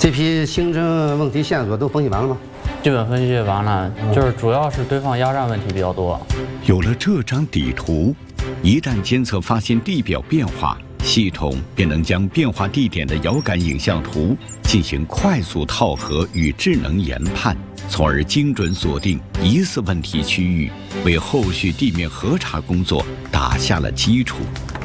这批行政问题线索都分析完了吗？ 基本分析完了，就是主要是堆放压站问题比较多。 有了这张底图，一旦监测发现地表变化，系统便能将变化地点的遥感影像图进行快速套合与智能研判，从而精准锁定疑似问题区域，为后续地面核查工作打下了基础。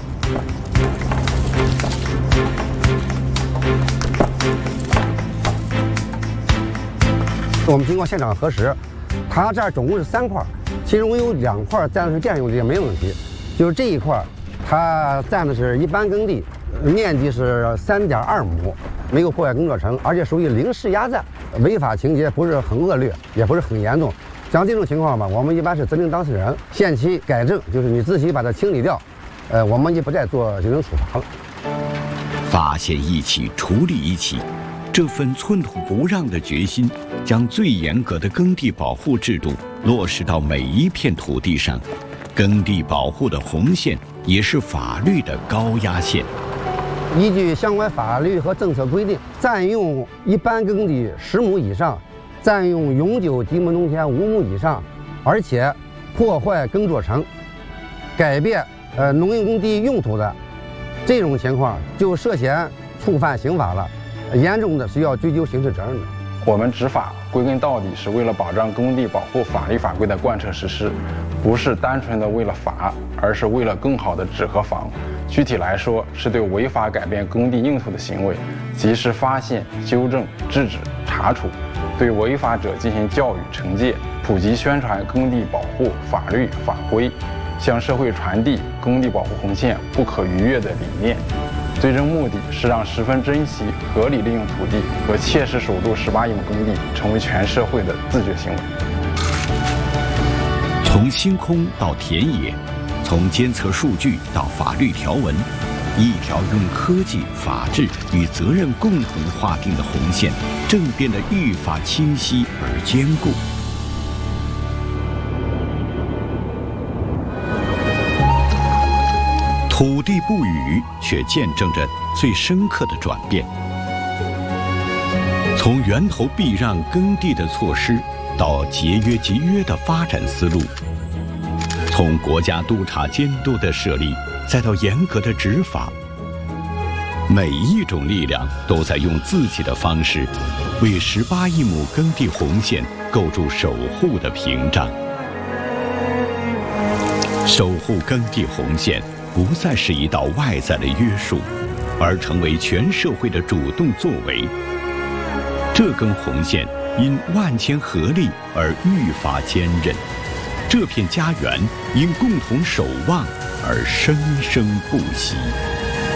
我们经过现场核实，它这儿总共是3块，其中有2块占的是电用地，没有问题。就是这一块，它占的是一般耕地，面积是3.2亩，没有破坏工作程，而且属于零施压站，违法情节不是很恶劣，也不是很严重。像这种情况吧，我们一般是责令当事人限期改正，就是你自己把它清理掉，我们就不再做行政处罚了。 发现一起，处理一起。这份寸土不让的决心，将最严格的耕地保护制度落实到每一片土地上。耕地保护的红线也是法律的高压线。 依据相关法律和政策规定，占用一般耕地10亩以上，占用永久瘠目农田5亩以上，而且破坏耕作程、改变农用耕地用途的这种情况，就涉嫌触犯刑法了。严重的是要追究刑事责任的。 我们执法归根到底是为了保障耕地保护法律法规的贯彻实施，不是单纯的为了罚，而是为了更好的治和防。具体来说，是对违法改变耕地用途的行为，及时发现、纠正、制止、查处，对违法者进行教育惩戒，普及宣传耕地保护法律法规，向社会传递耕地保护红线不可逾越的理念。最终目的是让十分珍惜、合理利用土地和切实守住18亿亩耕地成为全社会的自觉行为。 从星空到田野，从监测数据到法律条文，一条用科技、法治与责任共同划定的红线，正变得愈发清晰而坚固。土地不语，却见证着最深刻的转变。从源头避让耕地的措施，到节约集约的发展思路；从国家督查监督的设立，再到严格的执法，每一种力量都在用自己的方式，为18亿亩耕地红线构筑守护的屏障。守护耕地红线不再是一道外在的约束，而成为全社会的主动作为。这根红线因万千合力而愈发坚韧，这片家园因共同守望而生生不息。